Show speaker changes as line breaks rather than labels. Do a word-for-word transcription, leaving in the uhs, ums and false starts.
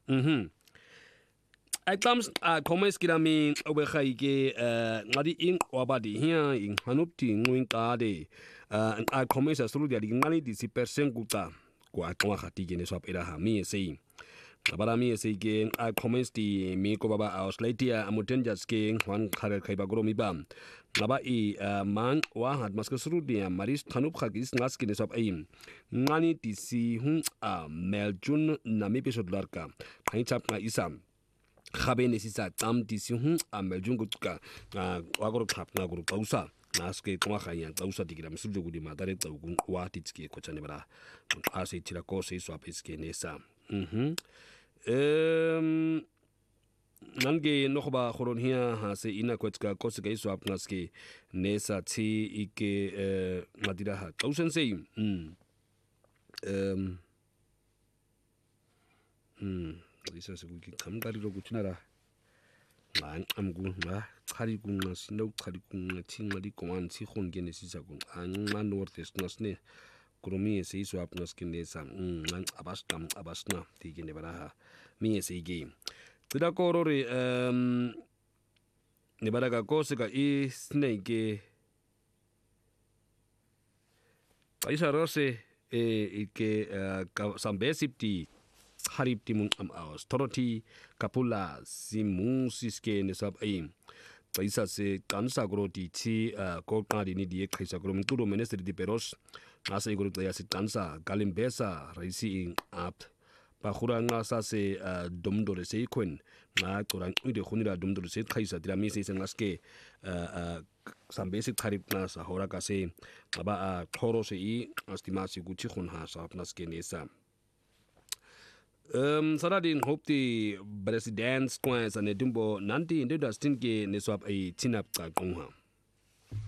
Mhm. Aqams a commence kilami obekhaike eh ngadi inqwabadi hiya inhanupti ngwinqade eh a commence sulu dia ngani disi percent kuca kwa xwa khatike neswap ela ha mi sei ngabala mi sei ke a commence di mi ko baba australia amutenjas ke ngwan khare khaiba goromi ba ngaba i man wa hat maske sulu dia maris thanup khagis ngaski neswap ai ngani disi hun a meljun na mi episode larka khaitap nga isam khabe nesisa tam disihun ameljungu ka wagoro khap na guru pausa naske twa khaya pausa digira msujo gudi madare tsagu wa titski kochane bara ase tira ko se swap iske nesa mhm em nange nokhba khoron hiya ha se ina kwetska kosga swap naske nesa ti ike madira ha pausen sei mm em mm isa sekuki chamqalilo kuthina la nqamku nga chali kunqa sino chali kunqa thinqa ligongani sikhonke nesisa kunqa nqa northeast ngasine kuromi seyiswa apnaskin sa nqa abasqam abasna tikene baraha mi seyike cida korori um ne baraka koseka i snake aisa rose e ke sambesipti harip timun am aus toroti kapula simu siske nesab aim paisa se kansa groti ti ko qadi ni die khisa grom tudo ministry di peros asa iguru ya se kansa galimbesa raisi up ba khuranga sa se domdore se ikwen na qurang ide khunira domdore se khisa dira mi se ngaske sambesi kharip na sa hora ka se aba khoro se i estimasi guchi khun ha sa apnaske nesa Um, Saradin hope the president's coins and a dumbo nanti into the stinky neswap a tinap kongha.